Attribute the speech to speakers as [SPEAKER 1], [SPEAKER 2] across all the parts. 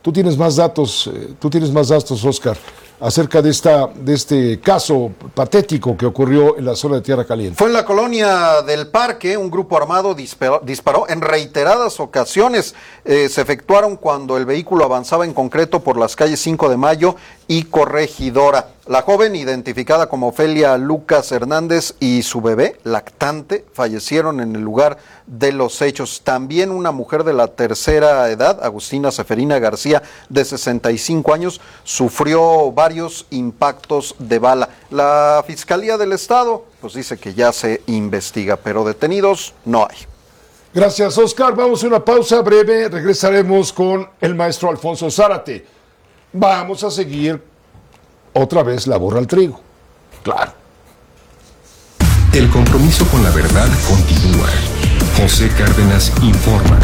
[SPEAKER 1] tú tienes más datos, Oscar, acerca de este caso patético que ocurrió en la zona de Tierra Caliente.
[SPEAKER 2] Fue en la colonia del Parque, un grupo armado disparó en reiteradas ocasiones. Se efectuaron cuando el vehículo avanzaba en concreto por las calles 5 de Mayo y Corregidora. La joven, identificada como Ofelia Lucas Hernández, y su bebé lactante fallecieron en el lugar de los hechos. También una mujer de la tercera edad, Agustina Seferina García, de 65 años, sufrió varios impactos de bala. La Fiscalía del Estado pues dice que ya se investiga, pero detenidos no hay.
[SPEAKER 1] Gracias, Oscar. Vamos a una pausa breve. Regresaremos con el maestro Alfonso Zárate. Vamos a seguir otra vez la borra al trigo. Claro.
[SPEAKER 3] El compromiso con la verdad continúa. José Cárdenas informa.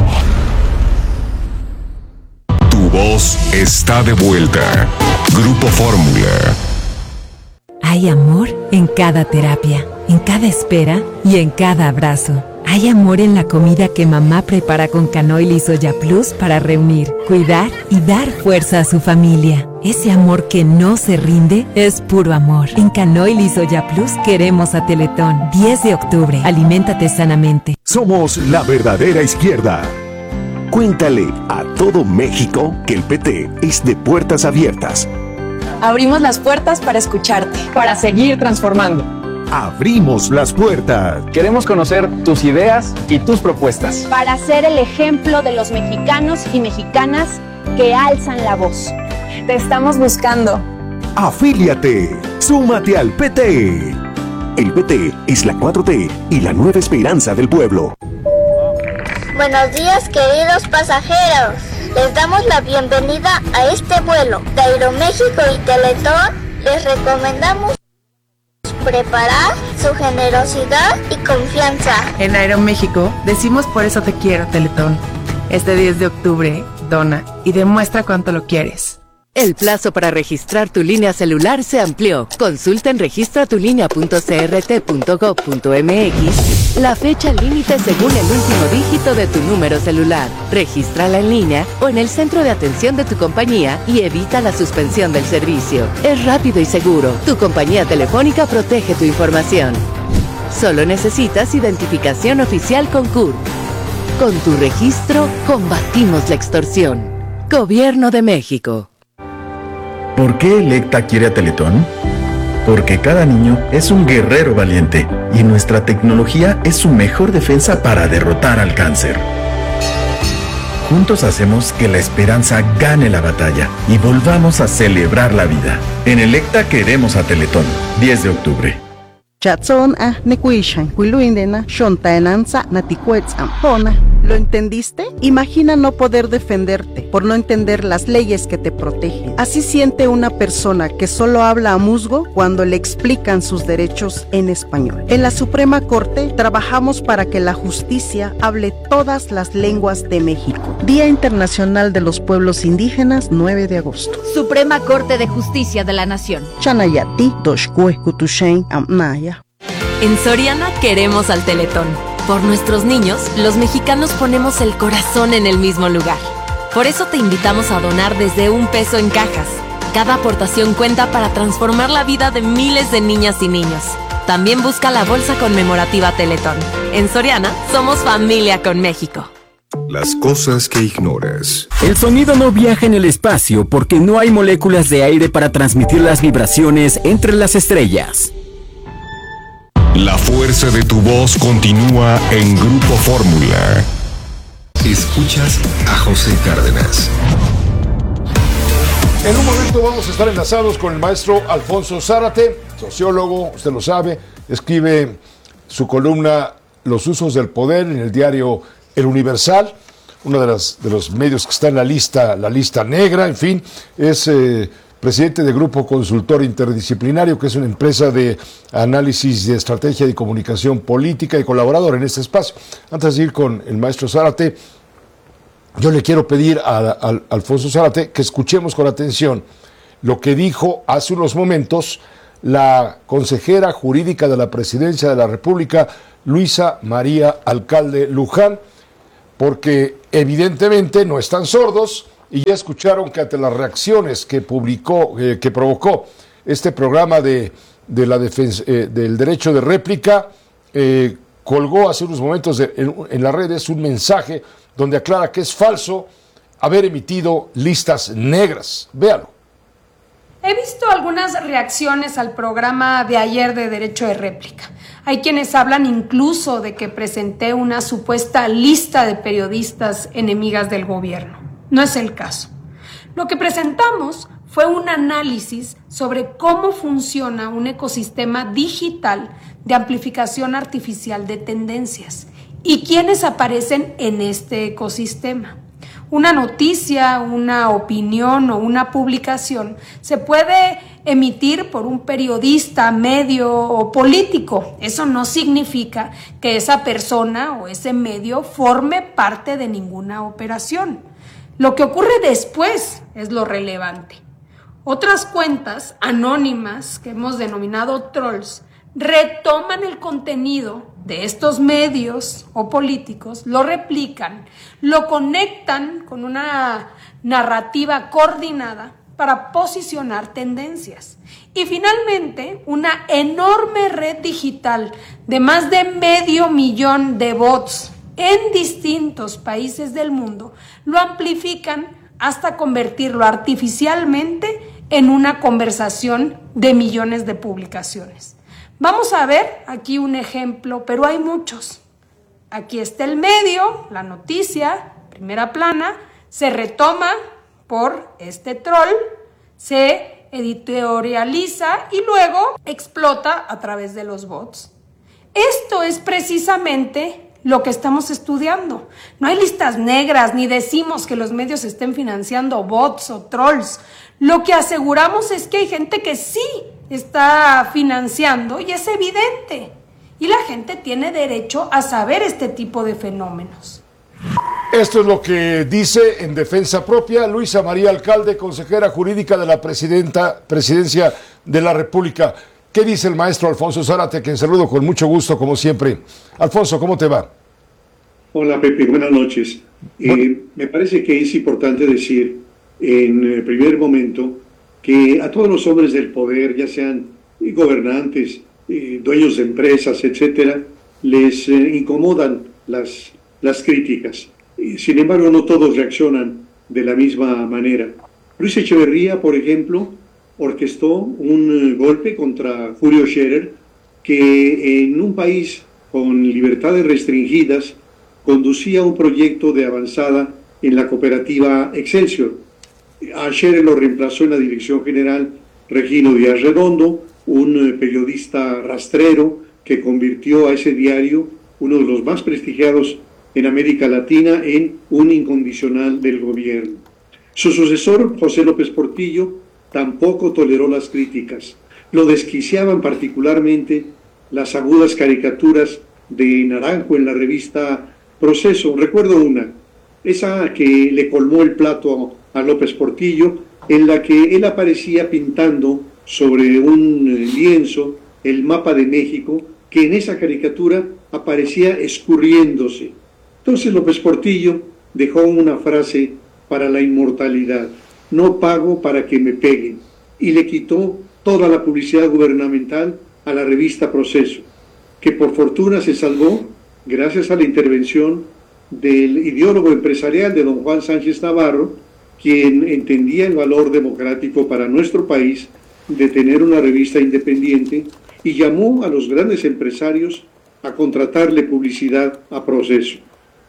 [SPEAKER 3] Tu voz está de vuelta. Grupo Fórmula.
[SPEAKER 4] Hay amor en cada terapia, en cada espera y en cada abrazo. Hay amor en la comida que mamá prepara con Canoil y Soya Plus para reunir, cuidar y dar fuerza a su familia. Ese amor que no se rinde es puro amor. En Canoil y Soya Plus queremos a Teletón. 10 de octubre. Aliméntate sanamente.
[SPEAKER 5] Somos la verdadera izquierda. Cuéntale a todo México que el PT es de puertas abiertas.
[SPEAKER 6] Abrimos las puertas para escucharte.
[SPEAKER 7] Para seguir transformando.
[SPEAKER 5] Abrimos las puertas.
[SPEAKER 7] Queremos conocer tus ideas y tus propuestas.
[SPEAKER 8] Para ser el ejemplo de los mexicanos y mexicanas que alzan la voz.
[SPEAKER 6] Te estamos buscando.
[SPEAKER 5] Afíliate. Súmate al PT. El PT es la 4T y la nueva esperanza del pueblo.
[SPEAKER 9] Buenos días, queridos pasajeros. Les damos la bienvenida a este vuelo. De Aeroméxico y Teletón les recomendamos preparar su generosidad y confianza.
[SPEAKER 10] En Aeroméxico decimos por eso te quiero, Teletón. Este 10 de octubre, dona y demuestra cuánto lo quieres.
[SPEAKER 11] El plazo para registrar tu línea celular se amplió. Consulta en registratulinea.crt.gov.mx la fecha límite según el último dígito de tu número celular. Regístrala en línea o en el centro de atención de tu compañía y evita la suspensión del servicio. Es rápido y seguro. Tu compañía telefónica protege tu información. Solo necesitas identificación oficial con CURP. Con tu registro, combatimos la extorsión. Gobierno de México.
[SPEAKER 12] ¿Por qué Electa quiere a Teletón? Porque cada niño es un guerrero valiente y nuestra tecnología es su mejor defensa para derrotar al cáncer. Juntos hacemos que la esperanza gane la batalla y volvamos a celebrar la vida. En Electa queremos a Teletón. 10 de octubre.
[SPEAKER 13] ¿Lo entendiste? Imagina no poder defenderte por no entender las leyes que te protegen. Así siente una persona que solo habla a musgo cuando le explican sus derechos en español. En la Suprema Corte trabajamos para que la justicia hable todas las lenguas de México. Día Internacional de los Pueblos Indígenas, 9 de agosto.
[SPEAKER 14] Suprema Corte de Justicia de la Nación.
[SPEAKER 13] Chanayati, Doshkue, Kutushen, Amnaya.
[SPEAKER 4] En Soriana queremos al Teletón. Por nuestros niños, los mexicanos ponemos el corazón en el mismo lugar. Por eso te invitamos a donar desde $1 en cajas. Cada aportación cuenta para transformar la vida de miles de niñas y niños. También busca la bolsa conmemorativa Teletón. En Soriana, somos familia con México.
[SPEAKER 3] Las cosas que ignoras.
[SPEAKER 15] El sonido no viaja en el espacio porque no hay moléculas de aire para transmitir las vibraciones entre las estrellas.
[SPEAKER 3] La fuerza de tu voz continúa en Grupo Fórmula. Escuchas a José Cárdenas.
[SPEAKER 1] En un momento vamos a estar enlazados con el maestro Alfonso Zárate, sociólogo, usted lo sabe, escribe su columna Los usos del poder en el diario El Universal, uno de los medios que está en la lista negra, en fin, es presidente de Grupo Consultor Interdisciplinario, que es una empresa de análisis de estrategia y comunicación política y colaborador en este espacio. Antes de ir con el maestro Zárate, yo le quiero pedir a Alfonso Zárate que escuchemos con atención lo que dijo hace unos momentos la consejera jurídica de la Presidencia de la República, Luisa María Alcalde Luján, porque evidentemente no están sordos y ya escucharon que ante las reacciones que que provocó este programa de la defensa del derecho de réplica, colgó hace unos momentos en las redes un mensaje donde aclara que es falso haber emitido listas negras. Véalo.
[SPEAKER 16] He visto algunas reacciones al programa de ayer de derecho de réplica. Hay quienes hablan incluso de que presenté una supuesta lista de periodistas enemigas del gobierno. No es el caso. Lo que presentamos fue un análisis sobre cómo funciona un ecosistema digital de amplificación artificial de tendencias y quiénes aparecen en este ecosistema. Una noticia, una opinión o una publicación se puede emitir por un periodista, medio o político. Eso no significa que esa persona o ese medio forme parte de ninguna operación. Lo que ocurre después es lo relevante. Otras cuentas anónimas que hemos denominado trolls retoman el contenido de estos medios o políticos, lo replican, lo conectan con una narrativa coordinada para posicionar tendencias. Y finalmente, una enorme red digital de más de 500,000 de bots en distintos países del mundo lo amplifican hasta convertirlo artificialmente en una conversación de millones de publicaciones. Vamos a ver aquí un ejemplo, pero hay muchos. Aquí está el medio, la noticia, primera plana, se retoma por este troll, se editorializa y luego explota a través de los bots. Esto es precisamente lo que estamos estudiando. No hay listas negras ni decimos que los medios estén financiando bots o trolls. Lo que aseguramos es que hay gente que sí está financiando y es evidente. Y la gente tiene derecho a saber este tipo de fenómenos.
[SPEAKER 1] Esto es lo que dice en defensa propia Luisa María Alcalde, consejera jurídica de la Presidencia de la República. ¿Qué dice el maestro Alfonso Zárate, quien saludo con mucho gusto como siempre? Alfonso, ¿cómo te va?
[SPEAKER 17] Hola Pepe, buenas noches. Me parece que es importante decir en el primer momento que a todos los hombres del poder, ya sean gobernantes, dueños de empresas, etcétera, les incomodan las críticas. Sin embargo, no todos reaccionan de la misma manera. Luis Echeverría, por ejemplo, orquestó un golpe contra Julio Scherer, que en un país con libertades restringidas conducía un proyecto de avanzada en la cooperativa Excelsior. A Scherer lo reemplazó en la dirección general Regino Díaz Redondo, un periodista rastrero que convirtió a ese diario, uno de los más prestigiados en América Latina, en un incondicional del gobierno. Su sucesor, José López Portillo, tampoco toleró las críticas. Lo desquiciaban particularmente las agudas caricaturas de Naranjo en la revista Proceso. Recuerdo una, esa que le colmó el plato a López Portillo, en la que él aparecía pintando sobre un lienzo el mapa de México, que en esa caricatura aparecía escurriéndose. Entonces López Portillo dejó una frase para la inmortalidad: no pago para que me peguen, y le quitó toda la publicidad gubernamental a la revista Proceso, que por fortuna se salvó gracias a la intervención del ideólogo empresarial de don Juan Sánchez Navarro, quien entendía el valor democrático para nuestro país de tener una revista independiente y llamó a los grandes empresarios a contratarle publicidad a Proceso.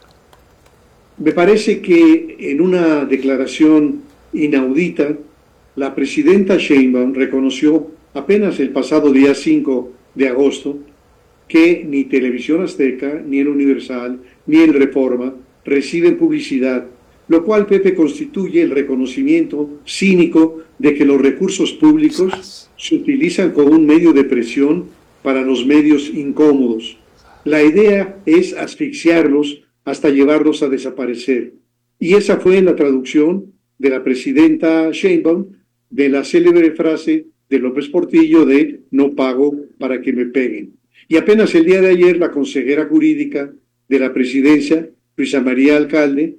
[SPEAKER 17] Me parece que en una declaración inaudita, la presidenta Sheinbaum reconoció apenas el pasado día 5 de agosto que ni Televisión Azteca, ni el Universal, ni el Reforma reciben publicidad, lo cual, Pepe, constituye el reconocimiento cínico de que los recursos públicos se utilizan como un medio de presión para los medios incómodos. La idea es asfixiarlos hasta llevarlos a desaparecer. Y esa fue la traducción de la presidenta Sheinbaum de la célebre frase de López Portillo de no pago para que me peguen. Y apenas el día de ayer la consejera jurídica de la presidencia, Luisa María Alcalde,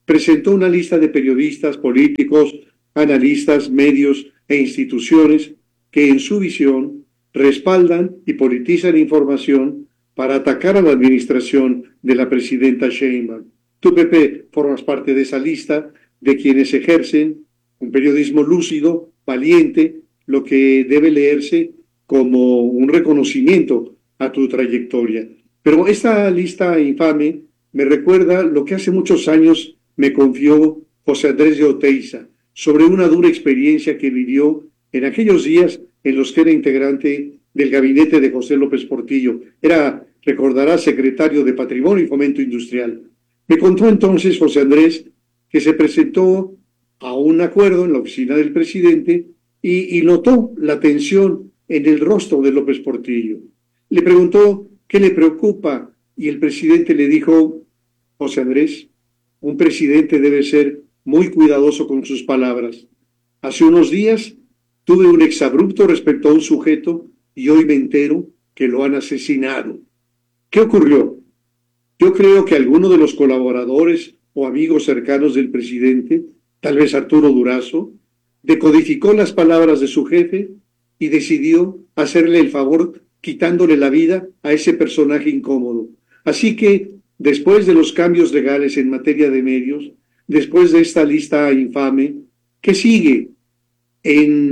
[SPEAKER 17] presentó una lista de periodistas, políticos, analistas, medios e instituciones que en su visión respaldan y politizan información para atacar a la administración de la presidenta Sheinbaum. Tú, Pepe, formas parte de esa lista de quienes ejercen un periodismo lúcido, valiente, lo que debe leerse como un reconocimiento a tu trayectoria. Pero esta lista infame me recuerda lo que hace muchos años me confió José Andrés de Oteiza sobre una dura experiencia que vivió en aquellos días en los que era integrante del gabinete de José López Portillo. Era, recordará, secretario de Patrimonio y Fomento Industrial. Me contó entonces José Andrés que se presentó a un acuerdo en la oficina del presidente y notó la tensión en el rostro de López Portillo. Le preguntó qué le preocupa y el presidente le dijo: José Andrés, un presidente debe ser muy cuidadoso con sus palabras. Hace unos días tuve un exabrupto respecto a un sujeto y hoy me entero que lo han asesinado. ¿Qué ocurrió? Yo creo que alguno de los colaboradores o amigos cercanos del presidente, tal vez Arturo Durazo, decodificó las palabras de su jefe y decidió hacerle el favor quitándole la vida a ese personaje incómodo. Así que, después de los cambios legales en materia de medios, después de esta lista infame, ¿qué sigue? En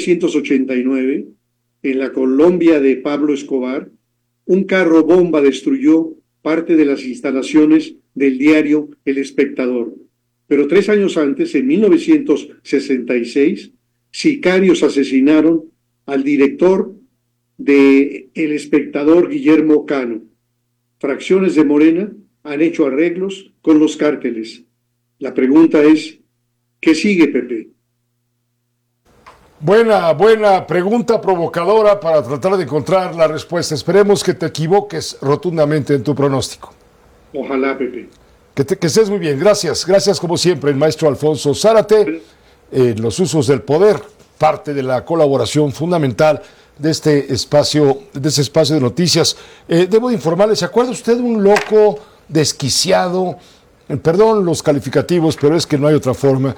[SPEAKER 17] 1989, en la Colombia de Pablo Escobar, un carro bomba destruyó parte de las instalaciones del diario El Espectador. Pero 3 años antes, en 1966, sicarios asesinaron al director de El Espectador, Guillermo Cano. Fracciones de Morena han hecho arreglos con los cárteles. La pregunta es, ¿qué sigue, Pepe?
[SPEAKER 1] Buena pregunta provocadora para tratar de encontrar la respuesta. Esperemos que te equivoques rotundamente en tu pronóstico.
[SPEAKER 17] Ojalá, Pepe.
[SPEAKER 1] Que estés muy bien. Gracias como siempre, el maestro Alfonso Zárate, en los usos del poder, parte de la colaboración fundamental de este espacio de noticias. Debo de informarle, ¿se acuerda usted de un loco desquiciado? Perdón los calificativos, pero es que no hay otra forma.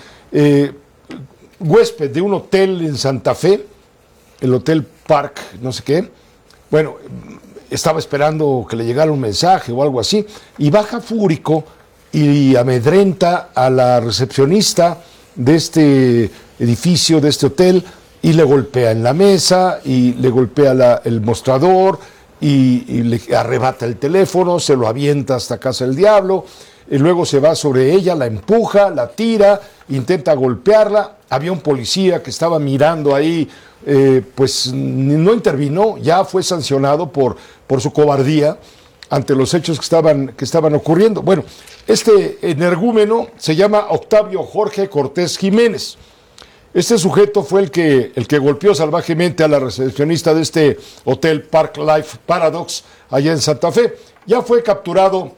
[SPEAKER 1] Huésped de un hotel en Santa Fe, el Hotel Park, no sé qué. Bueno, estaba esperando que le llegara un mensaje o algo así, y baja fúrico y amedrenta a la recepcionista de este edificio, de este hotel, y le golpea en la mesa, y le golpea el mostrador, y le arrebata el teléfono, se lo avienta hasta casa del diablo, y luego se va sobre ella, la empuja, la tira, intenta golpearla. Había un policía que estaba mirando ahí, pues no intervino, ya fue sancionado por su cobardía ante los hechos que estaban ocurriendo. Bueno, este energúmeno se llama Octavio Jorge Cortés Jiménez. Este sujeto fue el que golpeó salvajemente a la recepcionista de este Hotel Park Life Paradox allá en Santa Fe. Ya fue capturado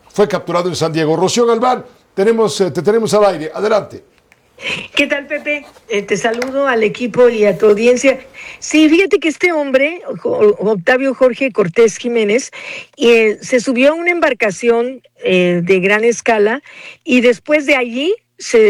[SPEAKER 1] en San Diego. Rocío Galván, te tenemos al aire. Adelante.
[SPEAKER 18] ¿Qué tal, Pepe? Te saludo al equipo y a tu audiencia. Sí, fíjate que este hombre, Octavio Jorge Cortés Jiménez, se subió a una embarcación de gran escala y después de allí se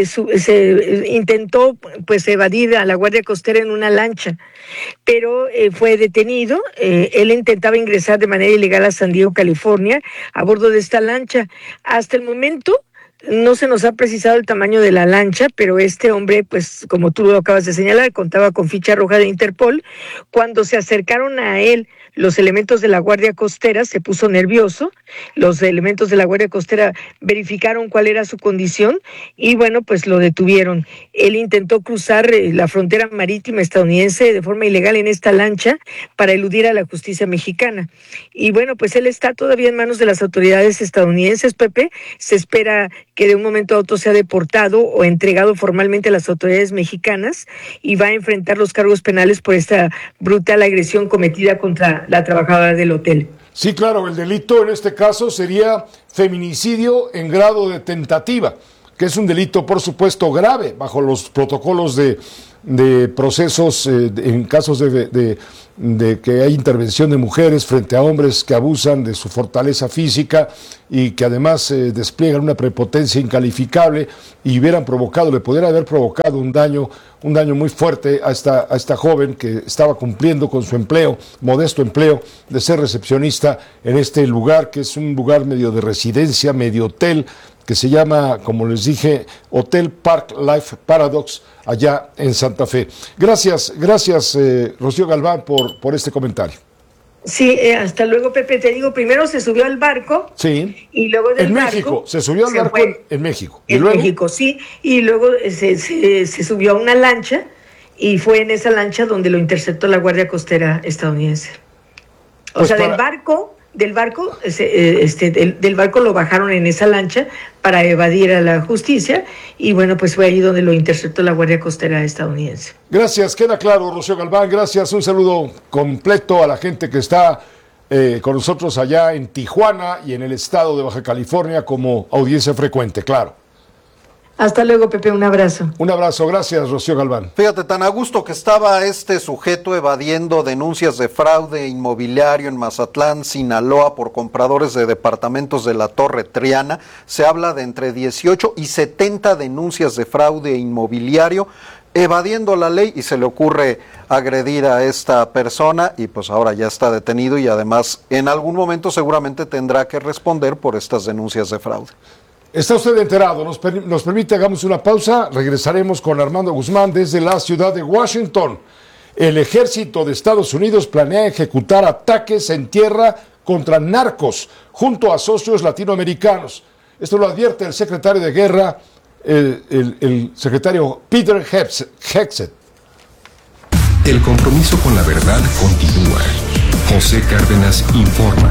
[SPEAKER 18] intentó pues evadir a la Guardia Costera en una lancha, pero fue detenido. Él intentaba ingresar de manera ilegal a San Diego, California, a bordo de esta lancha. Hasta el momento no se nos ha precisado el tamaño de la lancha, pero este hombre, pues como tú lo acabas de señalar, contaba con ficha roja de Interpol. Cuando se acercaron a él los elementos de la Guardia Costera, se puso nervioso. Los elementos de la Guardia Costera verificaron cuál era su condición y bueno, pues lo detuvieron. Él intentó cruzar la frontera marítima estadounidense de forma ilegal en esta lancha para eludir a la justicia mexicana. Y bueno, pues él está todavía en manos de las autoridades estadounidenses, Pepe. Se espera que de un momento a otro sea deportado o entregado formalmente a las autoridades mexicanas y va a enfrentar los cargos penales por esta brutal agresión cometida contra la trabajadora del hotel.
[SPEAKER 1] Sí, claro, el delito en este caso sería feminicidio en grado de tentativa, que es un delito, por supuesto, grave bajo los protocolos de de procesos en casos de que hay intervención de mujeres frente a hombres que abusan de su fortaleza física y que además despliegan una prepotencia incalificable y le pudiera haber provocado un daño muy fuerte a esta joven que estaba cumpliendo con su modesto empleo de ser recepcionista en este lugar, que es un lugar medio de residencia, medio hotel, que se llama, como les dije, Hotel Park Life Paradox, allá en Santa Fe. Gracias, Rocío Galván, por este comentario.
[SPEAKER 18] Sí, hasta luego, Pepe. Te digo, primero se subió al barco.
[SPEAKER 1] Sí.
[SPEAKER 18] Y luego del barco.
[SPEAKER 1] En México, se subió al barco en México.
[SPEAKER 18] En México, sí. Y luego se subió a una lancha y fue en esa lancha donde lo interceptó la Guardia Costera estadounidense. Del barco lo bajaron en esa lancha para evadir a la justicia y bueno, pues fue ahí donde lo interceptó la Guardia Costera estadounidense.
[SPEAKER 1] Gracias, queda claro, Rocío Galván, gracias, un saludo completo a la gente que está con nosotros allá en Tijuana y en el estado de Baja California como audiencia frecuente, claro.
[SPEAKER 18] Hasta luego, Pepe, un abrazo.
[SPEAKER 1] Un abrazo, gracias, Rocío Galván.
[SPEAKER 2] Fíjate, tan a gusto que estaba este sujeto evadiendo denuncias de fraude inmobiliario en Mazatlán, Sinaloa, por compradores de departamentos de la Torre Triana. Se habla de entre 18 y 70 denuncias de fraude inmobiliario, evadiendo la ley, y se le ocurre agredir a esta persona y pues ahora ya está detenido y además en algún momento seguramente tendrá que responder por estas denuncias de fraude.
[SPEAKER 1] Está usted enterado, nos permite, hagamos una pausa, regresaremos con Armando Guzmán desde la ciudad de Washington. El ejército de Estados Unidos planea ejecutar ataques en tierra contra narcos junto a socios latinoamericanos. Esto lo advierte el secretario de Guerra, el secretario Peter Hegseth.
[SPEAKER 3] El compromiso con la verdad continúa. José Cárdenas informa.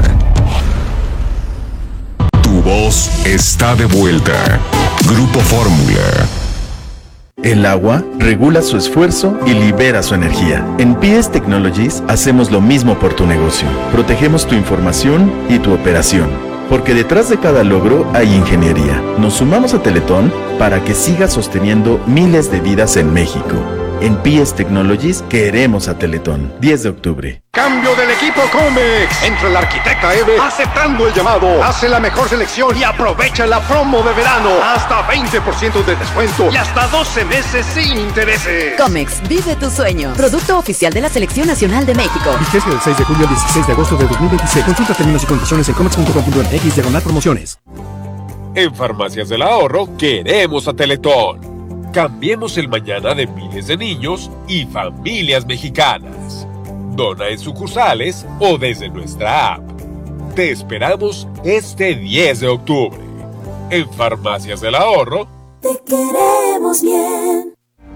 [SPEAKER 3] Tu voz está de vuelta. Grupo Fórmula.
[SPEAKER 12] El agua regula su esfuerzo y libera su energía. En PS Technologies hacemos lo mismo por tu negocio. Protegemos tu información y tu operación. Porque detrás de cada logro hay ingeniería. Nos sumamos a Teletón para que siga sosteniendo miles de vidas en México. En PS Technologies queremos a Teletón. 10 de octubre.
[SPEAKER 19] Cambio del equipo Comex. Entra la arquitecta Eve aceptando el llamado. Hace la mejor selección y aprovecha la promo de verano. Hasta 20% de descuento y hasta 12 meses sin intereses.
[SPEAKER 20] Comex, vive tu sueño. Producto oficial de la Selección Nacional de México.
[SPEAKER 21] Vigencia del 6 de julio al 16 de agosto de 2026. Consulta términos y condiciones en comex.com.mx/promociones.
[SPEAKER 22] En Farmacias del Ahorro queremos a Teletón. Cambiemos el mañana de miles de niños y familias mexicanas. Dona en sucursales o desde nuestra app. Te esperamos este 10 de octubre. En Farmacias del Ahorro.
[SPEAKER 23] Te queremos bien.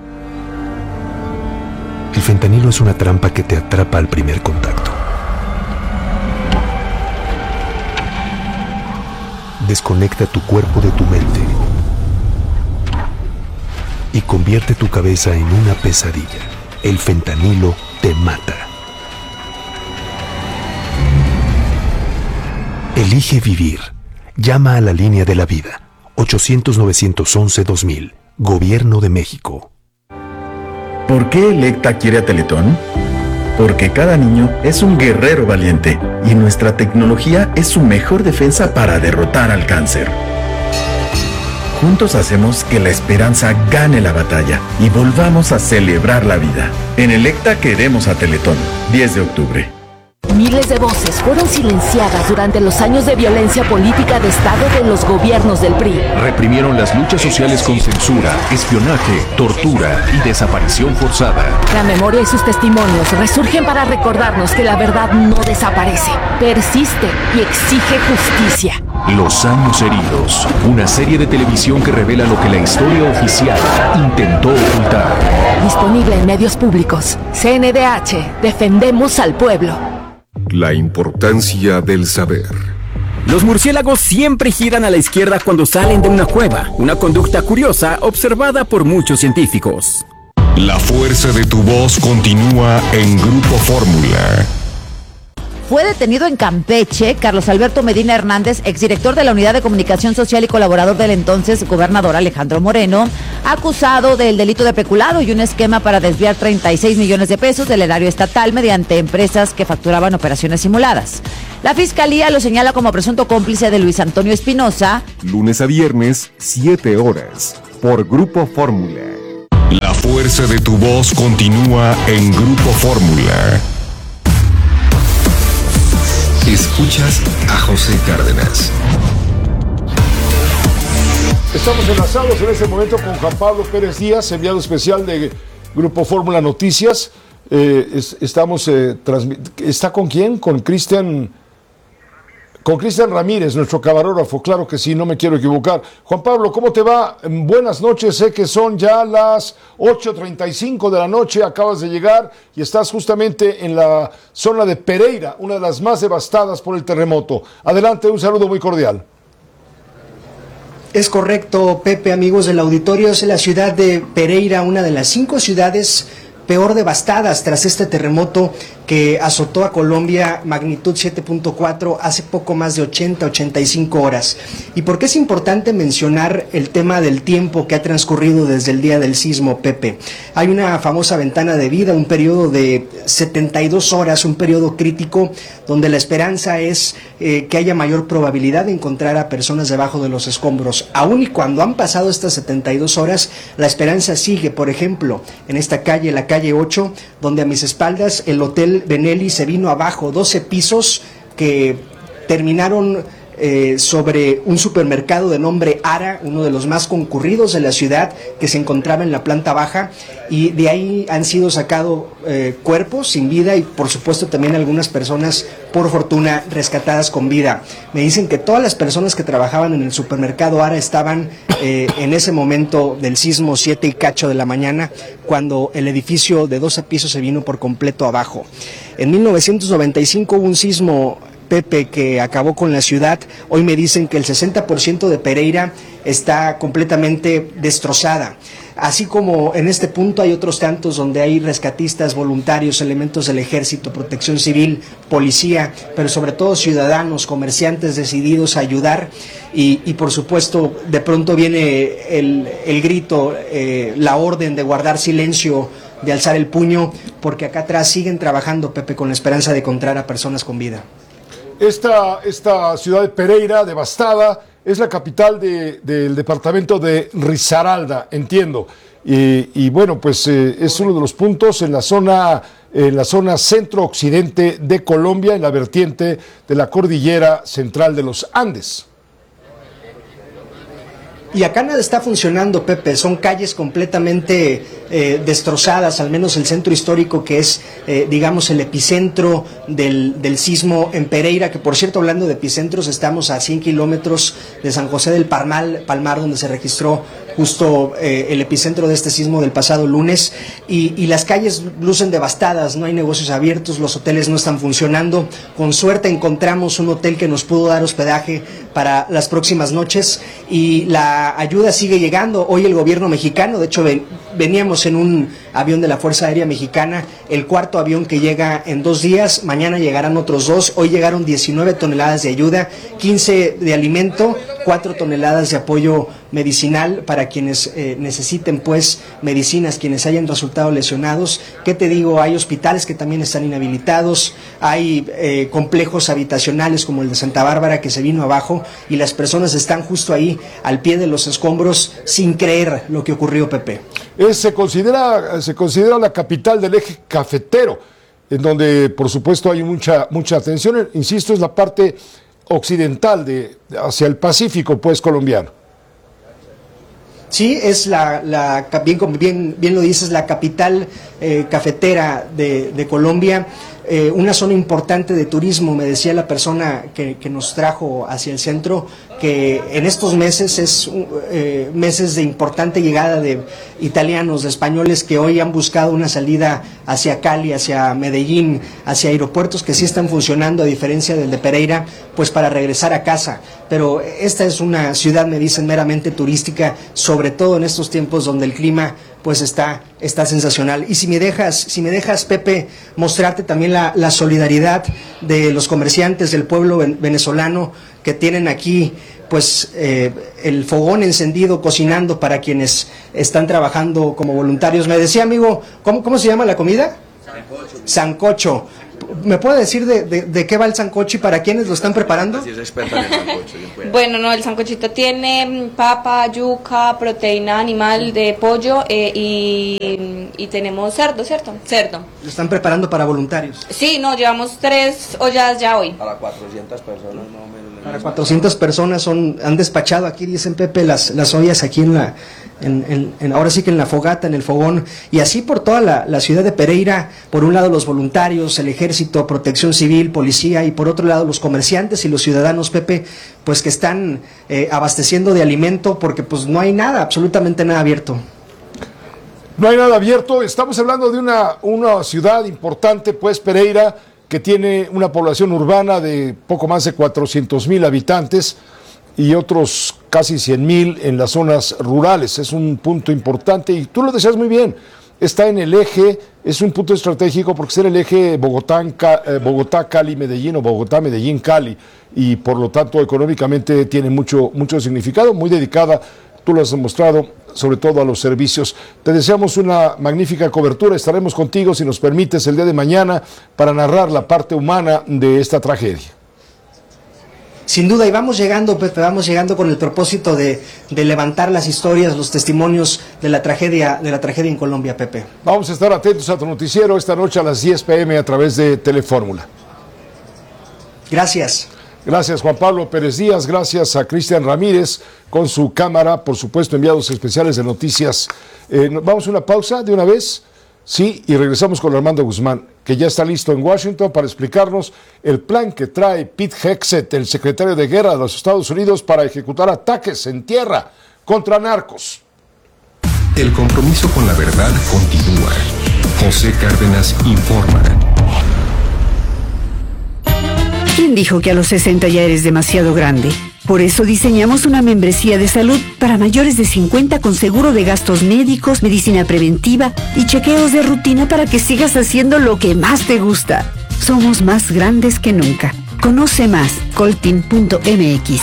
[SPEAKER 24] El fentanilo es una trampa que te atrapa al primer contacto. Desconecta tu cuerpo de tu mente y convierte tu cabeza en una pesadilla. El fentanilo te mata. Elige vivir. Llama a la línea de la vida. 800-911-2000. Gobierno de México.
[SPEAKER 12] ¿Por qué Electa quiere a Teletón? Porque cada niño es un guerrero valiente y nuestra tecnología es su mejor defensa para derrotar al cáncer. Juntos hacemos que la esperanza gane la batalla y volvamos a celebrar la vida. En Electa queremos a Teletón. 10 de octubre.
[SPEAKER 11] Miles de voces fueron silenciadas durante los años de violencia política de Estado de los gobiernos del PRI.
[SPEAKER 3] Reprimieron las luchas sociales con censura, espionaje, tortura y desaparición forzada.
[SPEAKER 11] La memoria y sus testimonios resurgen para recordarnos que la verdad no desaparece, persiste y exige justicia.
[SPEAKER 3] Los años heridos, una serie de televisión que revela lo que la historia oficial intentó ocultar.
[SPEAKER 11] Disponible en medios públicos. CNDH, defendemos al pueblo.
[SPEAKER 3] La importancia del saber.
[SPEAKER 15] Los murciélagos siempre giran a la izquierda cuando salen de una cueva, una conducta curiosa observada por muchos científicos.
[SPEAKER 3] La fuerza de tu voz continúa en Grupo Fórmula.
[SPEAKER 5] Fue detenido en Campeche Carlos Alberto Medina Hernández, exdirector de la Unidad de Comunicación Social y colaborador del entonces gobernador Alejandro Moreno, acusado del delito de peculado y un esquema para desviar 36 millones de pesos del erario estatal mediante empresas que facturaban operaciones simuladas. La Fiscalía lo señala como presunto cómplice de Luis Antonio Espinosa.
[SPEAKER 6] Lunes a viernes, 7 horas, por Grupo Fórmula.
[SPEAKER 3] La fuerza de tu voz continúa en Grupo Fórmula. Escuchas a José Cárdenas.
[SPEAKER 1] Estamos enlazados en este momento con Juan Pablo Pérez Díaz, enviado especial de Grupo Fórmula Noticias. ¿Está con quién? Con Cristian Ramírez, nuestro camarógrafo, claro que sí, no me quiero equivocar. Juan Pablo, ¿cómo te va? Buenas noches, sé que son ya las 8:35 de la noche, acabas de llegar y estás justamente en la zona de Pereira, una de las más devastadas por el terremoto. Adelante, un saludo muy cordial.
[SPEAKER 7] Es correcto, Pepe, amigos del auditorio, es la ciudad de Pereira, una de las 5 ciudades peor devastadas tras este terremoto que azotó a Colombia, magnitud 7.4, hace poco más de 85 horas. ¿Y por qué es importante mencionar el tema del tiempo que ha transcurrido desde el día del sismo, Pepe? Hay una famosa ventana de vida, un periodo de 72 horas, un periodo crítico, donde la esperanza es que haya mayor probabilidad de encontrar a personas debajo de los escombros. Aún y cuando han pasado estas 72 horas, la esperanza sigue. Por ejemplo, en esta calle, la calle 8, donde a mis espaldas el Hotel Benelli se vino abajo, 12 pisos que terminaron sobre un supermercado de nombre Ara, uno de los más concurridos de la ciudad, que se encontraba en la planta baja, y de ahí han sido sacados cuerpos sin vida y por supuesto también algunas personas, por fortuna, rescatadas con vida. Me dicen que todas las personas que trabajaban en el supermercado Ara estaban en ese momento del sismo, 7 y cacho de la mañana, cuando el edificio de 12 pisos se vino por completo abajo. En 1995 hubo un sismo, Pepe, que acabó con la ciudad. Hoy me dicen que el 60% de Pereira está completamente destrozada. Así como en este punto hay otros tantos donde hay rescatistas, voluntarios, elementos del ejército, protección civil, policía, pero sobre todo ciudadanos, comerciantes decididos a ayudar y por supuesto de pronto viene el grito, la orden de guardar silencio, de alzar el puño, porque acá atrás siguen trabajando, Pepe, con la esperanza de encontrar a personas con vida.
[SPEAKER 1] Esta ciudad de Pereira, devastada, es la capital del departamento de Risaralda, entiendo. Y bueno, pues es uno de los puntos en la zona centro-occidente de Colombia, en la vertiente de la cordillera central de los Andes.
[SPEAKER 7] Y acá nada está funcionando, Pepe, son calles completamente destrozadas, al menos el centro histórico que es, digamos, el epicentro del sismo en Pereira, que por cierto, hablando de epicentros, estamos a 100 kilómetros de San José del Palmar, donde se registró justo el epicentro de este sismo del pasado lunes, y las calles lucen devastadas, no hay negocios abiertos, los hoteles no están funcionando. Con suerte encontramos un hotel que nos pudo dar hospedaje para las próximas noches y la ayuda sigue llegando. Hoy el gobierno mexicano, de hecho veníamos en un avión de la Fuerza Aérea Mexicana, el 4º avión que llega en 2 días, mañana llegarán otros 2, hoy llegaron 19 toneladas de ayuda, 15 de alimento, 4 toneladas de apoyo medicinal para quienes necesiten pues medicinas, quienes hayan resultado lesionados. ¿Qué te digo? Hay hospitales que también están inhabilitados, hay complejos habitacionales como el de Santa Bárbara que se vino abajo y las personas están justo ahí al pie de los escombros sin creer lo que ocurrió, Pepe.
[SPEAKER 1] Se considera la capital del eje cafetero, en donde por supuesto hay mucha atención, insisto, es la parte occidental hacia el Pacífico pues colombiano.
[SPEAKER 7] Sí, es bien lo dices, la capital cafetera de Colombia, una zona importante de turismo. Me decía la persona que nos trajo hacia el centro que en estos meses es meses de importante llegada de italianos, de españoles que hoy han buscado una salida hacia Cali, hacia Medellín, hacia aeropuertos que sí están funcionando, a diferencia del de Pereira, pues para regresar a casa. Pero esta es una ciudad, me dicen, meramente turística, sobre todo en estos tiempos donde el clima pues está sensacional. Y si me dejas, Pepe, mostrarte también la solidaridad de los comerciantes del pueblo venezolano que tienen aquí pues el fogón encendido, cocinando para quienes están trabajando como voluntarios. Me decía, amigo, ¿cómo se llama la comida? Sancocho. ¿Me puede decir de qué va el sancocho y para quiénes lo están preparando?
[SPEAKER 8] Así es experta en el sancocho.
[SPEAKER 9] Bueno, no, el sancochito tiene papa, yuca, proteína animal de pollo y tenemos cerdo, ¿cierto? Cerdo.
[SPEAKER 7] ¿Lo están preparando para voluntarios?
[SPEAKER 9] Sí, no, llevamos 3 ollas ya hoy.
[SPEAKER 8] Para 400 personas más o menos.
[SPEAKER 7] Para 400 personas han despachado aquí, dicen Pepe, las ollas aquí ahora sí que en la fogata, en el fogón, y así por toda la ciudad de Pereira. Por un lado los voluntarios, el ejército, protección civil, policía, y por otro lado los comerciantes y los ciudadanos, Pepe, pues que están abasteciendo de alimento, porque pues no hay nada, absolutamente nada abierto.
[SPEAKER 1] No hay nada abierto. Estamos hablando de una ciudad importante, pues Pereira, que tiene una población urbana de poco más de 400,000 habitantes y otros casi 100,000 en las zonas rurales. Es un punto importante y tú lo decías muy bien, está en el eje, es un punto estratégico porque está en el eje Bogotá-Cali-Medellín o Bogotá-Medellín-Cali, y por lo tanto económicamente tiene mucho significado, muy dedicada, tú lo has demostrado, sobre todo a los servicios. Te deseamos una magnífica cobertura, estaremos contigo, si nos permites, el día de mañana para narrar la parte humana de esta tragedia.
[SPEAKER 7] Sin duda, y vamos llegando, Pepe, con el propósito de levantar las historias, los testimonios de la tragedia en Colombia, Pepe.
[SPEAKER 1] Vamos a estar atentos a tu noticiero esta noche a las 10 p.m. a través de Telefórmula.
[SPEAKER 7] Gracias.
[SPEAKER 1] Gracias, Juan Pablo Pérez Díaz, gracias a Cristian Ramírez con su cámara, por supuesto, enviados especiales de noticias. Vamos a una pausa de una vez, sí, y regresamos con Armando Guzmán, que ya está listo en Washington para explicarnos el plan que trae Pete Hegseth, el secretario de Guerra de los Estados Unidos, para ejecutar ataques en tierra contra narcos.
[SPEAKER 3] El compromiso con la verdad continúa. José Cárdenas informa.
[SPEAKER 10] ¿Quién dijo que a los 60 ya eres demasiado grande? Por eso diseñamos una membresía de salud para mayores de 50 con seguro de gastos médicos, medicina preventiva y chequeos de rutina para que sigas haciendo lo que más te gusta. Somos más grandes que nunca. Conoce más, colteam.mx.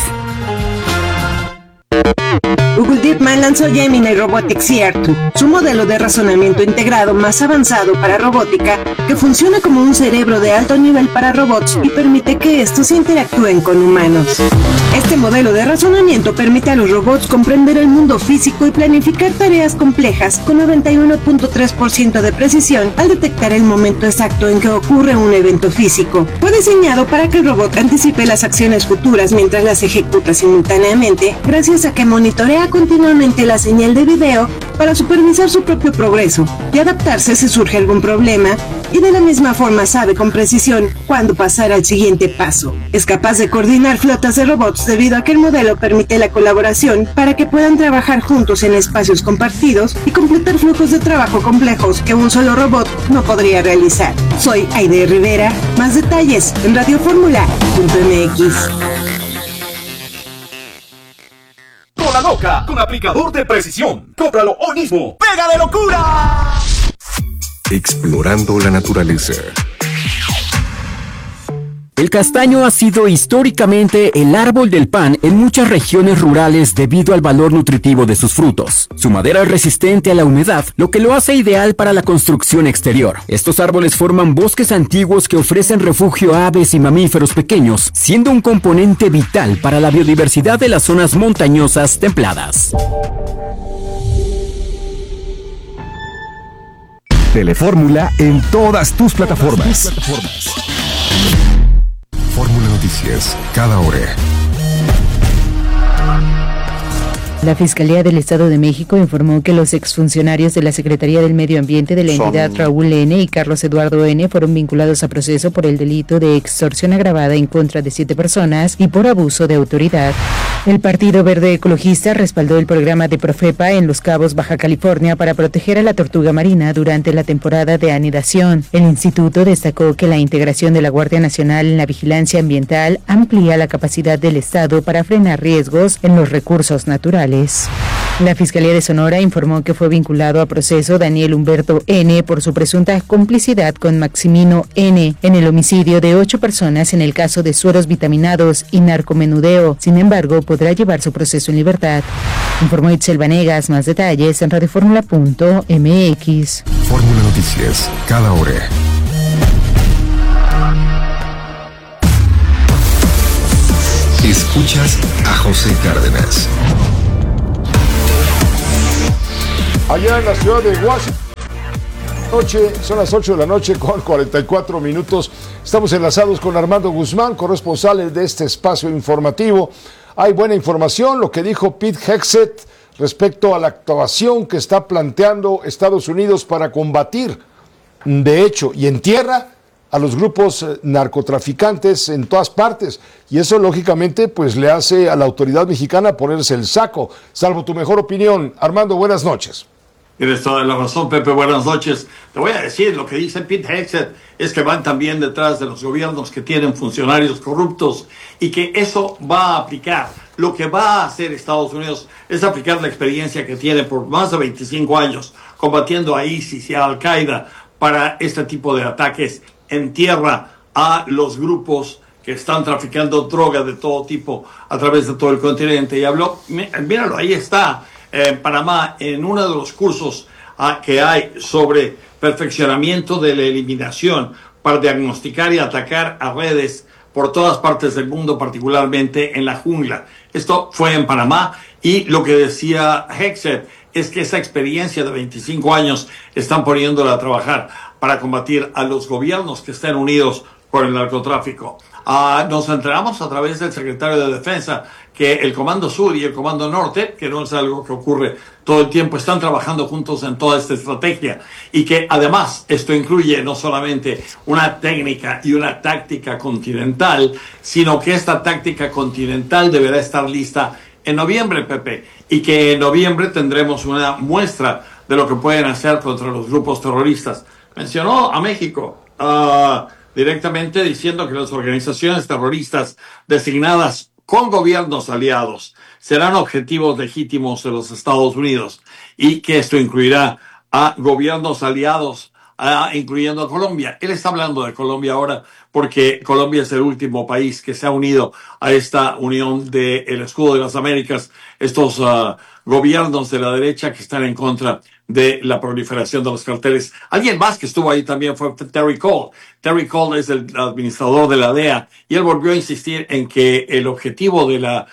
[SPEAKER 18] Google DeepMind lanzó Gemini Robotics CR2, su modelo de razonamiento integrado más avanzado para robótica, que funciona como un cerebro de alto nivel para robots y permite que estos interactúen con humanos. Este modelo de razonamiento permite a los robots comprender el mundo físico y planificar tareas complejas con 91.3% de precisión al detectar el momento exacto en que ocurre un evento físico. Fue diseñado para que el robot anticipe las acciones futuras mientras las ejecuta simultáneamente, gracias a que monitorea continuamente la señal de video para supervisar su propio progreso y adaptarse si surge algún problema, y de la misma forma sabe con precisión cuándo pasar al siguiente paso. Es capaz de coordinar flotas de robots debido a que el modelo permite la colaboración para que puedan trabajar juntos en espacios compartidos y completar flujos de trabajo complejos que un solo robot no podría realizar. Soy Aide Rivera, más detalles en radioformula.mx.
[SPEAKER 14] Cola loca con aplicador de precisión. Cómpralo hoy mismo. ¡Pega de locura!
[SPEAKER 3] Explorando la naturaleza.
[SPEAKER 15] El castaño ha sido históricamente el árbol del pan en muchas regiones rurales debido al valor nutritivo de sus frutos. Su madera es resistente a la humedad, lo que lo hace ideal para la construcción exterior. Estos árboles forman bosques antiguos que ofrecen refugio a aves y mamíferos pequeños, siendo un componente vital para la biodiversidad de las zonas montañosas templadas.
[SPEAKER 6] Telefórmula en todas tus plataformas.
[SPEAKER 3] Fórmula Noticias, cada hora.
[SPEAKER 4] La Fiscalía del Estado de México informó que los exfuncionarios de la Secretaría del Medio Ambiente de la entidad Raúl N. y Carlos Eduardo N. fueron vinculados a proceso por el delito de extorsión agravada en contra de 7 personas y por abuso de autoridad.
[SPEAKER 2] El Partido Verde Ecologista respaldó el programa de Profepa en Los Cabos, Baja California, para proteger a la tortuga marina durante la temporada de anidación. El instituto destacó que la integración de la Guardia Nacional en la vigilancia ambiental amplía la capacidad del Estado para frenar riesgos en los recursos naturales. La Fiscalía de Sonora informó que fue vinculado a proceso Daniel Humberto N. por su presunta complicidad con Maximino N. en el homicidio de 8 personas en el caso de sueros vitaminados y narcomenudeo. Sin embargo, podrá llevar su proceso en libertad. Informó Itzel Vanegas. Más detalles en radioformula.mx.
[SPEAKER 24] Fórmula Noticias, cada hora. Escuchas a José Cárdenas.
[SPEAKER 1] Allá en la ciudad de Washington, son las 8 de la noche con 44 minutos. Estamos enlazados con Armando Guzmán, corresponsal de este espacio informativo. Hay buena información, lo que dijo Pete Hegseth respecto a la actuación que está planteando Estados Unidos para combatir, de hecho, y en tierra, a los grupos narcotraficantes en todas partes. Y eso, lógicamente, pues le hace a la autoridad mexicana ponerse el saco. Salvo tu mejor opinión. Armando, buenas noches.
[SPEAKER 13] Tienes toda la razón, Pepe. Buenas noches. Te voy a decir, lo que dice Pete Hegseth es que van también detrás de los gobiernos que tienen funcionarios corruptos y que eso va a aplicar. Lo que va a hacer Estados Unidos es aplicar la experiencia que tiene por más de 25 años combatiendo a ISIS y a Al-Qaeda para este tipo de ataques en tierra a los grupos que están traficando droga de todo tipo a través de todo el continente. Y habló, míralo, ahí está, en Panamá, en uno de los cursos que hay sobre perfeccionamiento de la eliminación para diagnosticar y atacar a redes por todas partes del mundo, particularmente en la jungla. Esto fue en Panamá y lo que decía Hegseth es que esa experiencia de 25 años están poniéndola a trabajar para combatir a los gobiernos que estén unidos por el narcotráfico. Nos enteramos a través del secretario de Defensa que el Comando Sur y el Comando Norte, que no es algo que ocurre todo el tiempo, están trabajando juntos en toda esta estrategia y que además esto incluye no solamente una técnica y una táctica continental, sino que esta táctica continental deberá estar lista en noviembre, Pepe, y que en noviembre tendremos una muestra de lo que pueden hacer contra los grupos terroristas. Mencionó a México directamente diciendo que las organizaciones terroristas designadas con gobiernos aliados serán objetivos legítimos de los Estados Unidos y que esto incluirá a gobiernos aliados, incluyendo a Colombia. Él está hablando de Colombia ahora porque Colombia es el último país que se ha unido a esta unión del Escudo de las Américas, estos gobiernos de la derecha que están en contra de la proliferación de los carteles. Alguien más que estuvo ahí también fue Terry Cole. Terry Cole es el administrador de la DEA y él volvió a insistir en que el objetivo de la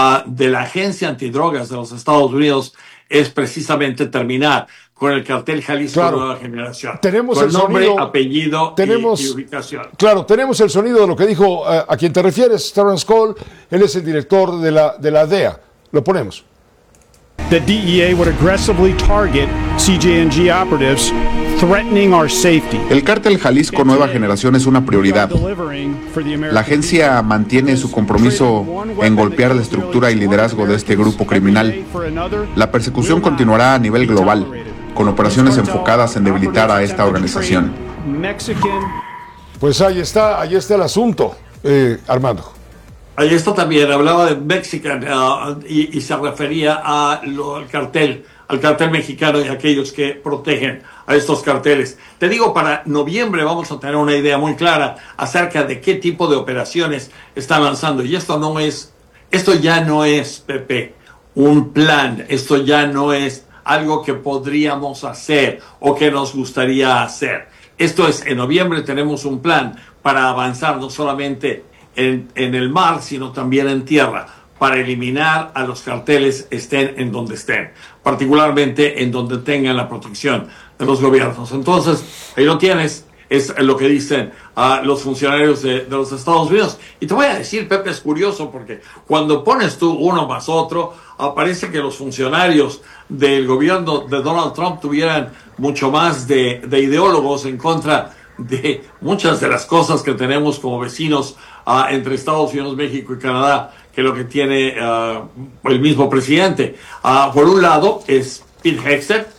[SPEAKER 13] Agencia Antidrogas de los Estados Unidos es precisamente terminar con el cartel Jalisco Nueva Generación.
[SPEAKER 1] Tenemos
[SPEAKER 13] con
[SPEAKER 1] el
[SPEAKER 13] nombre,
[SPEAKER 1] sonido,
[SPEAKER 13] apellido y ubicación.
[SPEAKER 1] Claro, tenemos el sonido de lo que dijo a quien te refieres, Terrence Cole. Él es el director de la DEA. Lo ponemos.
[SPEAKER 16] The DEA would aggressively target CJNG operatives, threatening our safety.
[SPEAKER 17] El cártel Jalisco Nueva Generación es una prioridad. La agencia mantiene su compromiso en golpear la estructura y liderazgo de este grupo criminal. La persecución continuará a nivel global, con operaciones enfocadas en debilitar a esta organización.
[SPEAKER 1] Pues ahí está el asunto, Armando.
[SPEAKER 13] Ahí está también, hablaba de Mexican y se refería al cartel mexicano y aquellos que protegen a estos carteles. Te digo, para noviembre vamos a tener una idea muy clara acerca de qué tipo de operaciones están lanzando. Y esto ya no es, Pepe, un plan. Esto ya no es algo que podríamos hacer o que nos gustaría hacer. Esto es, en noviembre tenemos un plan para avanzar no solamente en el mar, sino también en tierra, para eliminar a los carteles estén en donde estén, particularmente en donde tengan la protección de los gobiernos. Entonces, ahí lo tienes, es lo que dicen los funcionarios de los Estados Unidos. Y te voy a decir, Pepe, es curioso porque cuando pones tú uno más otro, parece que los funcionarios del gobierno de Donald Trump tuvieran mucho más de ideólogos en contra de muchas de las cosas que tenemos como vecinos entre Estados Unidos, México y Canadá, que lo que tiene el mismo presidente. Por un lado es Pete Hegseth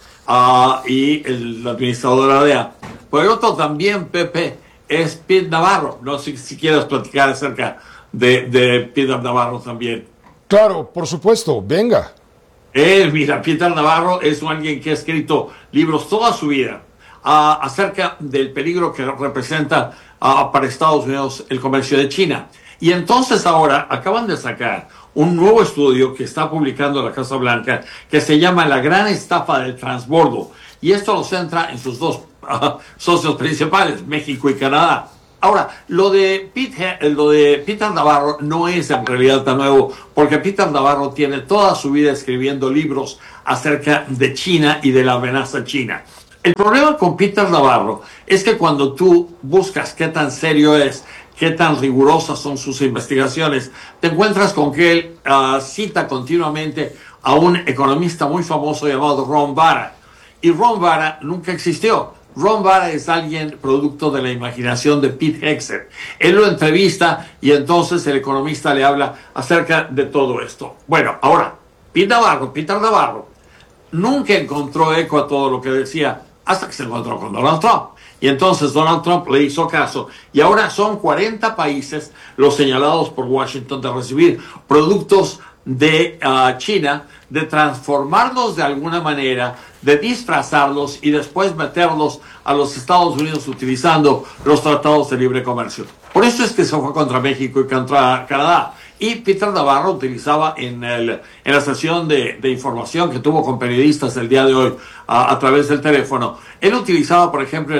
[SPEAKER 13] y el administrador de la DEA. Por el otro también, Pepe, es Pete Navarro. No sé si quieres platicar acerca de Peter Navarro también.
[SPEAKER 1] Claro, por supuesto, venga.
[SPEAKER 13] Mira, Peter Navarro es alguien que ha escrito libros toda su vida acerca del peligro que representa para Estados Unidos el comercio de China. Y entonces ahora acaban de sacar un nuevo estudio que está publicando la Casa Blanca que se llama La Gran Estafa del Transbordo. Y esto lo centra en sus dos socios principales, México y Canadá. Ahora, lo de Peter Navarro no es en realidad tan nuevo, porque Peter Navarro tiene toda su vida escribiendo libros acerca de China y de la amenaza china. El problema con Peter Navarro es que cuando tú buscas qué tan serio es, qué tan rigurosas son sus investigaciones, te encuentras con que él cita continuamente a un economista muy famoso llamado Ron Vara. Y Ron Vara nunca existió. Ron Vara es alguien producto de la imaginación de Pete Hegseth. Él lo entrevista y entonces el economista le habla acerca de todo esto. Bueno, ahora, Peter Navarro, nunca encontró eco a todo lo que decía hasta que se encontró con Donald Trump. Y entonces Donald Trump le hizo caso. Y ahora son 40 países los señalados por Washington de recibir productos de China, de transformarlos de alguna manera, de disfrazarlos y después meterlos a los Estados Unidos utilizando los tratados de libre comercio. Por eso es que se fue contra México y contra Canadá. Y Peter Navarro utilizaba en la sesión de información que tuvo con periodistas el día de hoy a través del teléfono, él utilizaba, por ejemplo,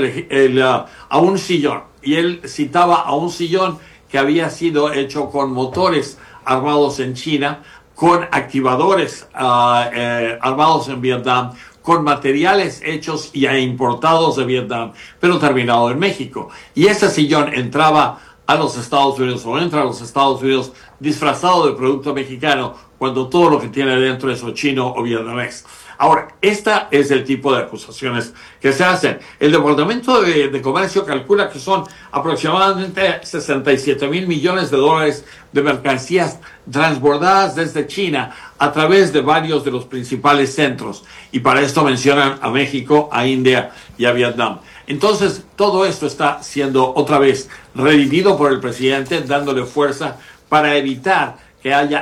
[SPEAKER 13] a un sillón. Y él citaba a un sillón que había sido hecho con motores armados en China, con activadores armados en Vietnam, con materiales hechos y importados de Vietnam, pero terminado en México. Y ese sillón entraba a los Estados Unidos o entra a los Estados Unidos disfrazado de producto mexicano cuando todo lo que tiene dentro es o chino o vietnamés. Ahora, esta es el tipo de acusaciones que se hacen. El Departamento de Comercio calcula que son aproximadamente 67,000 millones de dólares de mercancías transbordadas desde China a través de varios de los principales centros. Y para esto mencionan a México, a India y a Vietnam. Entonces, todo esto está siendo otra vez revivido por el presidente, dándole fuerza para evitar que haya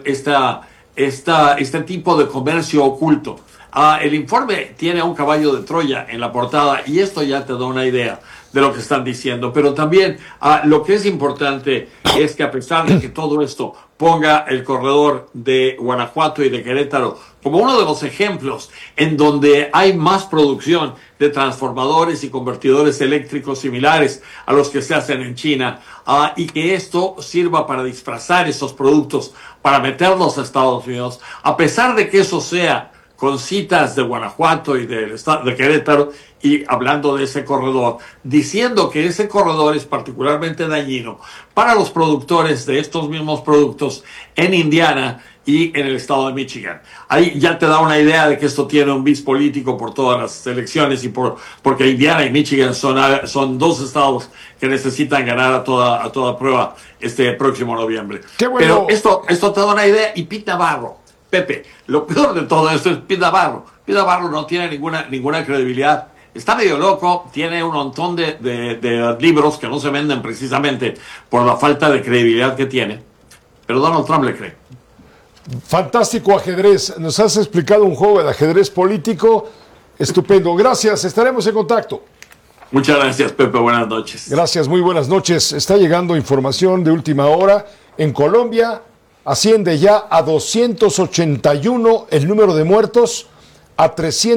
[SPEAKER 13] este tipo de comercio oculto. El informe tiene un caballo de Troya en la portada y esto ya te da una idea de lo que están diciendo. Pero también lo que es importante es que a pesar de que todo esto ponga el corredor de Guanajuato y de Querétaro como uno de los ejemplos en donde hay más producción de transformadores y convertidores eléctricos similares a los que se hacen en China, y que esto sirva para disfrazar esos productos, para meterlos a Estados Unidos, a pesar de que eso sea con citas de Guanajuato y de Querétaro, y hablando de ese corredor, diciendo que ese corredor es particularmente dañino para los productores de estos mismos productos en Indiana y en el estado de Michigan. Ahí ya te da una idea de que esto tiene un bis político por todas las elecciones y porque Indiana y Michigan son dos estados que necesitan ganar a toda prueba este próximo noviembre.
[SPEAKER 1] Qué bueno.
[SPEAKER 13] Pero esto te da una idea. Y Pete Navarro, Pepe, lo peor de todo esto es Pete Navarro. Pete Navarro no tiene ninguna credibilidad. Está medio loco, tiene un montón de libros que no se venden precisamente por la falta de credibilidad que tiene. Pero Donald Trump le cree.
[SPEAKER 1] Fantástico ajedrez. Nos has explicado un juego de ajedrez político estupendo. Gracias, estaremos en contacto.
[SPEAKER 13] Muchas gracias, Pepe. Buenas noches.
[SPEAKER 1] Gracias, muy buenas noches. Está llegando información de última hora. En Colombia asciende ya a 281 el número de muertos, a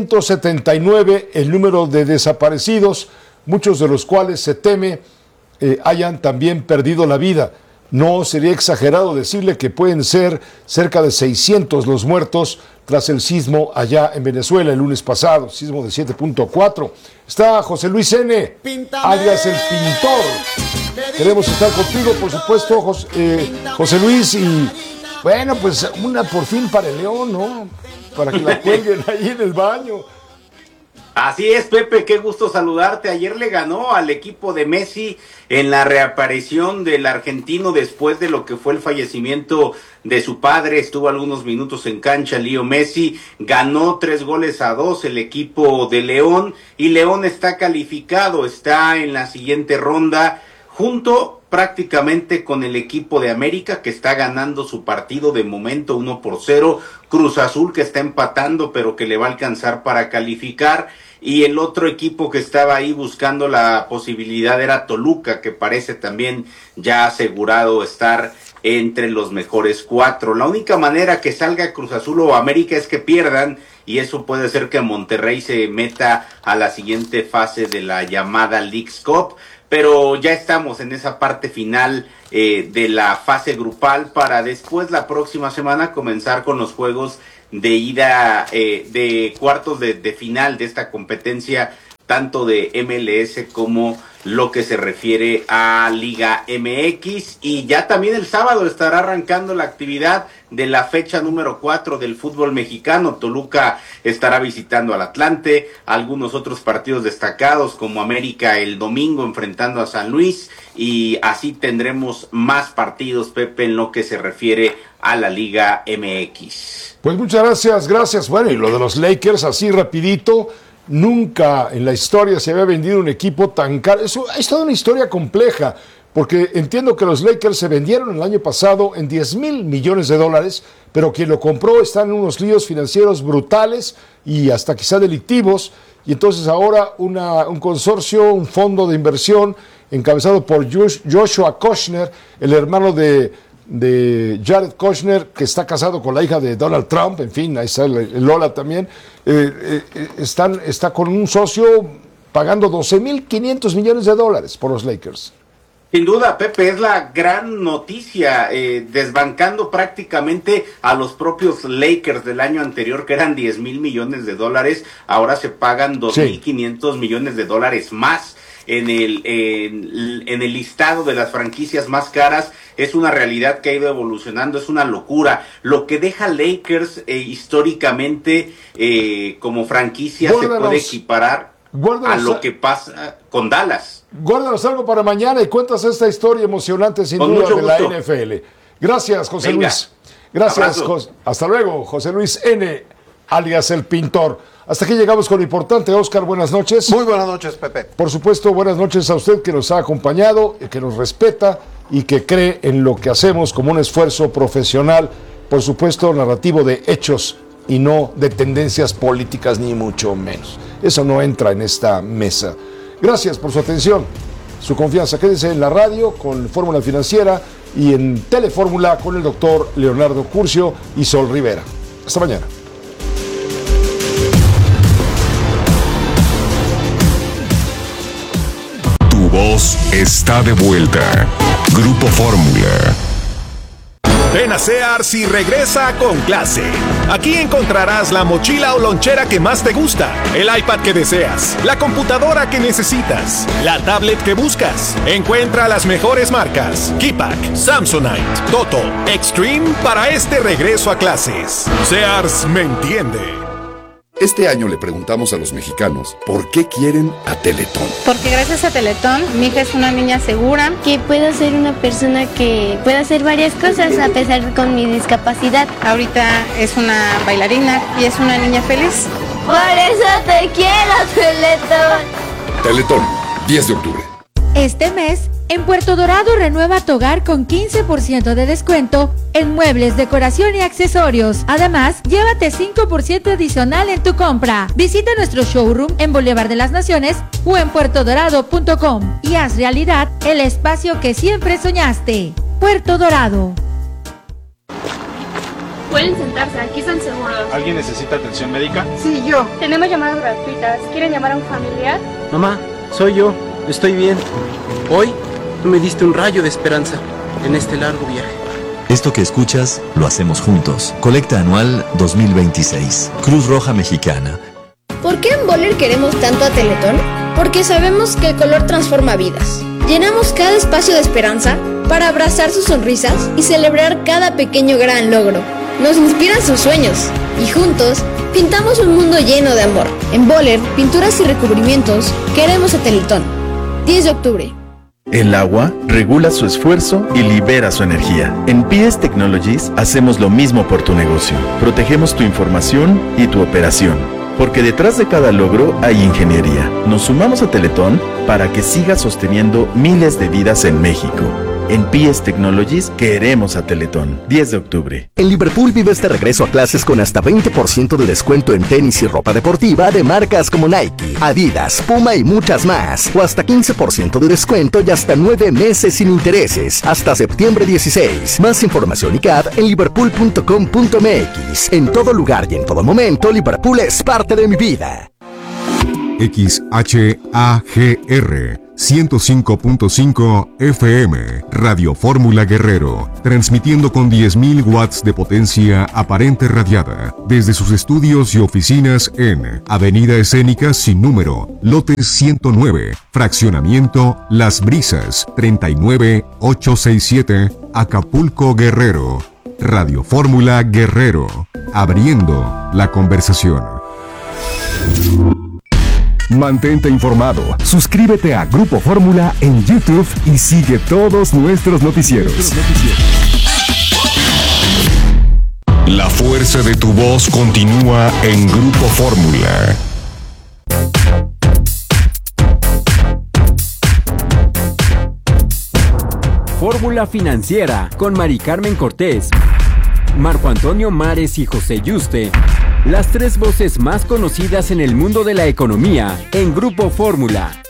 [SPEAKER 1] 379 el número de desaparecidos, muchos de los cuales se teme hayan también perdido la vida. No sería exagerado decirle que pueden ser cerca de 600 los muertos tras el sismo allá en Venezuela el lunes pasado, sismo de 7.4. Está José Luis N., alias el Pintor. Queremos estar contigo, por supuesto, José Luis, y bueno, pues una por fin para el León, ¿no? Para que la cuelguen ahí en el baño.
[SPEAKER 19] Así es, Pepe, qué gusto saludarte. Ayer le ganó al equipo de Messi en la reaparición del argentino después de lo que fue el fallecimiento de su padre. Estuvo algunos minutos en cancha Leo Messi, ganó 3-2 el equipo de León, y León está calificado, está en la siguiente ronda, junto prácticamente con el equipo de América, que está ganando su partido de momento 1-0, Cruz Azul, que está empatando pero que le va a alcanzar para calificar, y el otro equipo que estaba ahí buscando la posibilidad era Toluca, que parece también ya asegurado estar entre los mejores 4. La única manera que salga Cruz Azul o América es que pierdan, y eso puede ser que Monterrey se meta a la siguiente fase de la llamada Leagues Cup, pero ya estamos en esa parte final de la fase grupal, para después la próxima semana comenzar con los juegos de ida de cuartos de final de esta competencia, tanto de MLS como lo que se refiere a Liga MX. Y ya también el sábado estará arrancando la actividad de la fecha número 4 del fútbol mexicano. Toluca estará visitando al Atlante, algunos otros partidos destacados como América el domingo enfrentando a San Luis, y así tendremos más partidos, Pepe, en lo que se refiere a la Liga MX.
[SPEAKER 1] Pues muchas gracias. Bueno, y lo de los Lakers, así rapidito, nunca en la historia se había vendido un equipo tan caro. Eso es toda una historia compleja, porque entiendo que los Lakers se vendieron el año pasado en $10,000 millones, pero quien lo compró está en unos líos financieros brutales y hasta quizá delictivos, y entonces ahora un consorcio, un fondo de inversión encabezado por Joshua Kushner, el hermano de Jared Kushner, que está casado con la hija de Donald Trump, en fin, ahí está el Lola también, está con un socio pagando $12,500 millones por los Lakers.
[SPEAKER 19] Sin duda, Pepe, es la gran noticia, desbancando prácticamente a los propios Lakers del año anterior, que eran $10,000 millones, ahora se pagan $2,500 millones más. En el listado de las franquicias más caras. Es una realidad que ha ido evolucionando, es una locura. Lo que deja Lakers históricamente como franquicia se puede equiparar a lo que pasa con Dallas.
[SPEAKER 1] Guárdanos algo para mañana y cuentas esta historia emocionante sin duda de la NFL. Gracias, José Luis. Gracias, hasta luego, José Luis N., alias El Pintor. Hasta aquí llegamos con lo importante. Oscar, buenas noches.
[SPEAKER 20] Muy buenas noches, Pepe.
[SPEAKER 1] Por supuesto, buenas noches a usted que nos ha acompañado, que nos respeta y que cree en lo que hacemos como un esfuerzo profesional, por supuesto, narrativo de hechos y no de tendencias políticas, ni mucho menos. Eso no entra en esta mesa. Gracias por su atención, su confianza. Quédese en la radio con Fórmula Financiera y en Telefórmula con el doctor Leonardo Curcio y Sol Rivera. Hasta mañana.
[SPEAKER 3] Tu voz está de vuelta. Grupo Fórmula.
[SPEAKER 14] Ven a Sears y regresa con clase. Aquí encontrarás la mochila o lonchera que más te gusta, el iPad que deseas, la computadora que necesitas, la tablet que buscas. Encuentra las mejores marcas: Keypack, Samsonite, Toto, Extreme para este regreso a clases. Sears me entiende.
[SPEAKER 21] Este año le preguntamos a los mexicanos por qué quieren a Teletón.
[SPEAKER 22] Porque gracias a Teletón, mi hija es una niña segura.
[SPEAKER 25] Que puedo ser una persona que pueda hacer varias cosas a pesar con mi discapacidad.
[SPEAKER 22] Ahorita es una bailarina y es una niña feliz.
[SPEAKER 25] Por eso te quiero, Teletón.
[SPEAKER 21] Teletón, 10 de octubre.
[SPEAKER 26] Este mes, en Puerto Dorado renueva tu hogar con 15% de descuento en muebles, decoración y accesorios. Además, llévate 5% adicional en tu compra. Visita nuestro showroom en Boulevard de las Naciones o en puertodorado.com y haz realidad el espacio que siempre soñaste. Puerto Dorado.
[SPEAKER 27] Pueden sentarse, aquí están seguros.
[SPEAKER 28] ¿Alguien necesita atención médica?
[SPEAKER 27] Sí, yo. Tenemos llamadas gratuitas. ¿Quieren llamar a un familiar?
[SPEAKER 29] Mamá, soy yo. Estoy bien. Hoy tú me diste un rayo de esperanza en este largo viaje.
[SPEAKER 30] Esto que escuchas lo hacemos juntos. Colecta anual 2026. Cruz Roja Mexicana.
[SPEAKER 25] ¿Por qué en Boller queremos tanto a Teletón? Porque sabemos que el color transforma vidas. Llenamos cada espacio de esperanza para abrazar sus sonrisas y celebrar cada pequeño gran logro. Nos inspiran sus sueños y juntos Pintamos un mundo lleno de amor. En Boller, pinturas y recubrimientos, queremos a Teletón. 10 de octubre.
[SPEAKER 5] El agua regula su esfuerzo y libera su energía. En PS Technologies hacemos lo mismo por tu negocio. Protegemos tu información y tu operación. Porque detrás de cada logro hay ingeniería. Nos sumamos a Teletón para que siga sosteniendo miles de vidas en México. En PS Technologies queremos a Teletón. 10 de octubre.
[SPEAKER 7] En Liverpool vives de regreso a clases con hasta 20% de descuento en tenis y ropa deportiva de marcas como Nike, Adidas, Puma y muchas más. O hasta 15% de descuento y hasta 9 meses sin intereses. Hasta septiembre 16. Más información y CAD en liverpool.com.mx. En todo lugar y en todo momento, Liverpool es parte de mi vida.
[SPEAKER 8] XHAGR 105.5 FM, Radio Fórmula Guerrero, transmitiendo con 10.000 watts de potencia aparente radiada, desde sus estudios y oficinas en Avenida Escénica sin número, lote 109, fraccionamiento Las Brisas, 39867, Acapulco, Guerrero. Radio Fórmula Guerrero, abriendo la conversación.
[SPEAKER 6] Mantente informado, suscríbete a Grupo Fórmula en YouTube y sigue todos nuestros noticieros.
[SPEAKER 21] La fuerza de tu voz continúa en Grupo Fórmula.
[SPEAKER 15] Fórmula Financiera con Mari Carmen Cortés, Marco Antonio Mares y José Yuste. Las tres voces más conocidas en el mundo de la economía en Grupo Fórmula.